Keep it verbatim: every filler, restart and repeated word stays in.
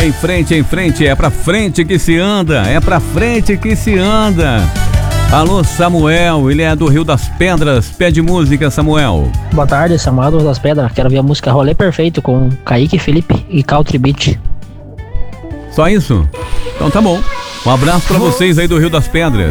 Em frente, em frente, é pra frente que se anda, é pra frente que se anda. Alô, Samuel, ele é do Rio das Pedras, pede música, Samuel. Boa tarde, Samuel do Rio das Pedras, quero ver a música Rolê Perfeito com Kaique, Felipe e Country Beat. Só isso? Então tá bom. Um abraço pra vocês aí do Rio das Pedras.